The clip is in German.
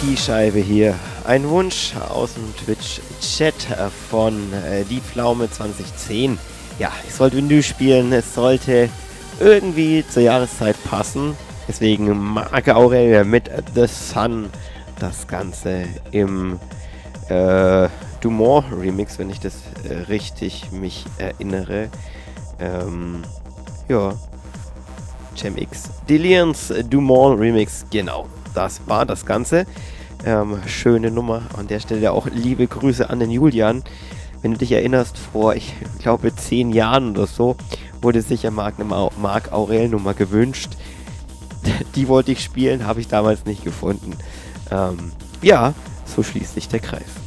die Scheibe hier. Ein Wunsch aus dem Twitch-Chat von die Pflaume 2010. Ja, ich sollte Menü spielen, es sollte irgendwie zur Jahreszeit passen. Deswegen Marc Aurel mit The Sun. Das Ganze im Dumont Remix, wenn ich das richtig mich erinnere. Ja. Cem X. Delians Dumont Remix, genau. Das war das Ganze. Schöne Nummer. An der Stelle auch liebe Grüße an den Julian. Wenn du dich erinnerst, vor, ich glaube, 10 Jahren oder so, wurde sich ja Marc eine Marc Aurel Nummer gewünscht. Die wollte ich spielen, habe ich damals nicht gefunden. Ja, so schließt sich der Kreis.